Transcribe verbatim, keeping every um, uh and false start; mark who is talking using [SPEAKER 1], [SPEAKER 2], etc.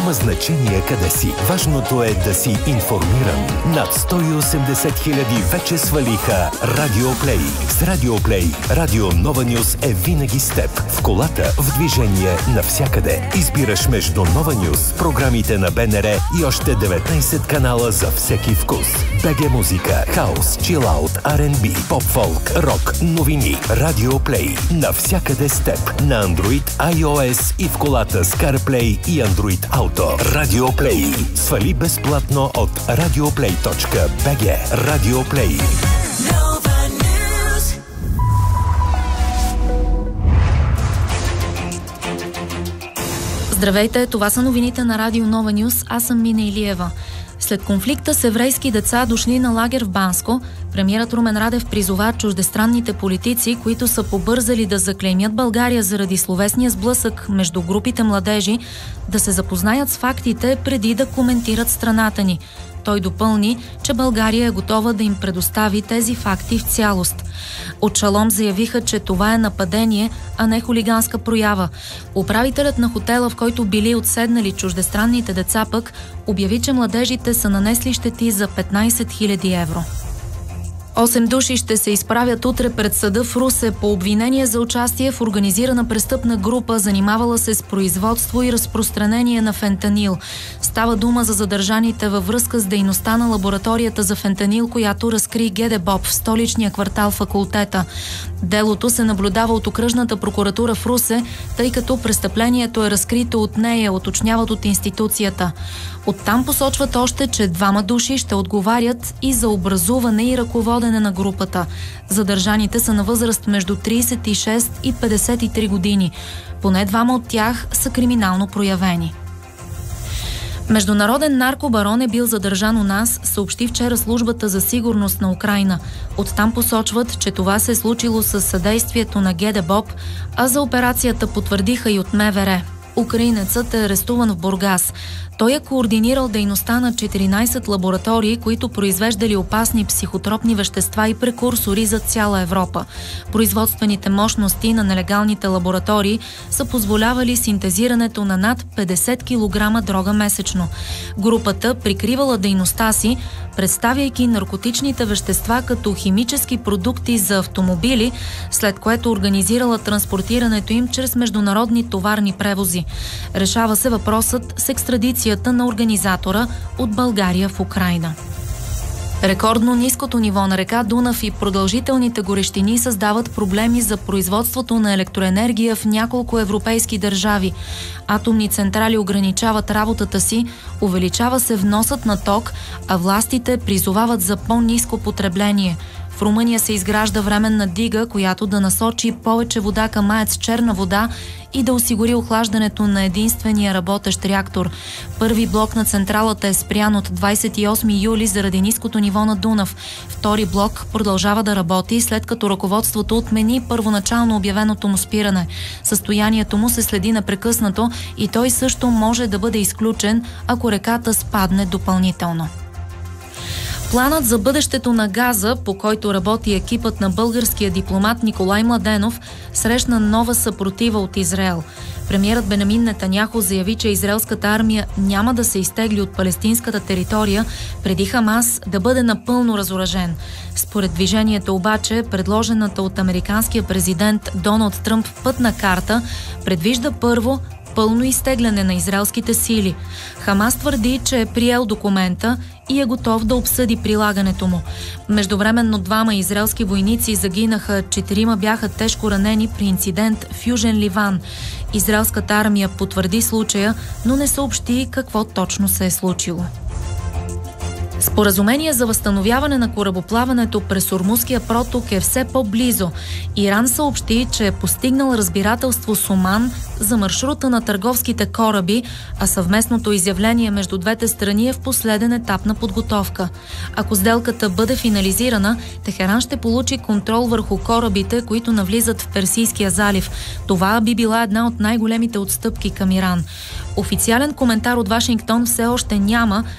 [SPEAKER 1] Няма значение къде си. Важното е да си информиран. Над сто и осемдесет хиляди вече свалиха Радиоплей. С Радиоплей Радио Нова Нюз е винаги с теб. В колата, в движение, навсякъде. Избираш между Нова Нюз, програмите на БНР и още деветнайсет канала за всеки вкус. БГ музика, хаус, чилаут, Ар енд Би, поп-фолк, рок, новини. Радиоплей. Навсякъде с теб. На Android, iOS и в колата с CarPlay и Android Auto. Радиоплей. Свали безплатно от радиоплей точка би джи. Радиоплей.
[SPEAKER 2] Здравейте, това са новините на Радио Нова Нюз. Аз съм Мина Илиева. След конфликта с еврейски деца, дошли на лагер в Банско, премиерът Румен Радев призова чуждестранните политици, които са побързали да заклеймят България заради словесния сблъсък между групите младежи, да се запознаят с фактите преди да коментират страната ни. Той допълни, че България е готова да им предостави тези факти в цялост. От Шалом заявиха, че това е нападение, а не хулиганска проява. Управителят на хотела, в който били отседнали чуждестранните деца, пък обяви, че младежите са нанесли щети за петнайсет хиляди евро. Осем души ще се изправят утре пред съда в Русе по обвинение за участие в организирана престъпна група, занимавала се с производство и разпространение на фентанил. Става дума за задържаните във връзка с дейността на лабораторията за фентанил, която разкри ГДБОП в столичния квартал Факултета. Делото се наблюдава от окръжната прокуратура в Русе, тъй като престъплението е разкрито от нея, уточняват от институцията. Оттам посочват още, че двама души ще отговарят и за образуване и ръководене на групата. Задържаните са на възраст между трийсет и шест и петдесет и три години. Поне двама от тях са криминално проявени. Международен наркобарон е бил задържан у нас, съобщи вчера службата за сигурност на Украйна. Оттам посочват, че това се е случило със съдействието на ГДБОП, а за операцията потвърдиха и от МВР. Украинецът е арестуван в Бургас. Той е координирал дейността на четиринайсет лаборатории, които произвеждали опасни психотропни вещества и прекурсори за цяла Европа. Производствените мощности на нелегалните лаборатории са позволявали синтезирането на над петдесет килограма дрога месечно. Групата прикривала дейността си, представяйки наркотичните вещества като химически продукти за автомобили, след което организирала транспортирането им чрез международни товарни превози. Решава се въпросът с екстрадицията на организатора от България в Украйна. Рекордно ниското ниво на река Дунав и продължителните горещини създават проблеми за производството на електроенергия в няколко европейски държави. Атомни централи ограничават работата си, увеличава се вносът на ток, а властите призовават за по-ниско потребление. В Румъния се изгражда временна дига, която да насочи повече вода към АЕЦ Черна вода и да осигури охлаждането на единствения работещ реактор. Първи блок на централата е спрян от двайсет и осми юли заради ниското ниво на Дунав. Втори блок продължава да работи, след като ръководството отмени първоначално обявеното му спиране. Състоянието му се следи непрекъснато и той също може да бъде изключен, ако реката спадне допълнително. Планът за бъдещето на газа, по който работи екипът на българския дипломат Николай Младенов, срещна нова съпротива от Израел. Премиерът Бенямин Нетаняху заяви, че израелската армия няма да се изтегли от палестинската територия преди Хамас да бъде напълно разоръжен. Според движението обаче, предложената от американския президент Доналд Тръмп пътна карта предвижда първо пълно изтегляне на израелските сили. Хамас твърди, че е приел документа и е готов да обсъди прилагането му. Междувременно двама израелски войници загинаха, четирима бяха тежко ранени при инцидент в Южен Ливан. Израелската армия потвърди случая, но не съобщи какво точно се е случило. Споразумение за възстановяване на корабоплаването през Ормузския проток е все по-близо. Иран съобщи, че е постигнал разбирателство с Оман за маршрута на търговските кораби, а съвместното изявление между двете страни е в последен етап на подготовка. Ако сделката бъде финализирана, Техеран ще получи контрол върху корабите, които навлизат в Персийския залив. Това би била една от най-големите отстъпки към Иран. Официален коментар от Вашингтон все още няма,